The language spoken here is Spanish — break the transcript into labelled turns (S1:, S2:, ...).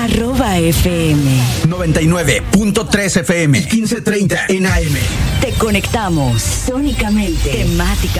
S1: @FM
S2: 99.3 FM, 1530 en AM.
S1: Te conectamos sónicamente, temática.